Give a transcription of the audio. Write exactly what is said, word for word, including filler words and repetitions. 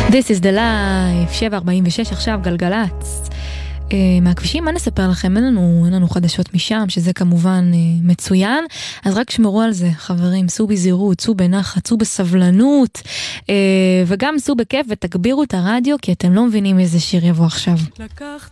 This is the life, שבע ארבעים ושש עכשיו, גלגלץ. Uh, מהכבישים, מה נספר לכם? אין לנו, אין לנו חדשות משם, שזה כמובן uh, מצוין. אז רק שמרו על זה, חברים, סעו בזהירות, סעו בנחת, סעו בסבלנות, uh, וגם סעו בכיף ותגבירו את הרדיו, כי אתם לא מבינים איזה שיר יבוא עכשיו. לקחת